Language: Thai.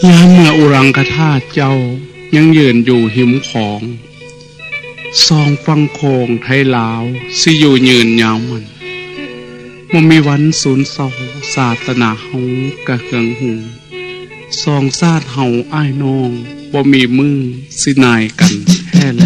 ยามเมื่ออุรังคธาตุเจ้ายังยืนอยู่หิมของซองฟังโคงไทยลาวสิอยู่ยืนยาวมันบ่มีวันสูญเศร้าศาสนาเฮากะเคืองหูซองซาดเฮาอ้ายน้องบ่มีมือสินายกัน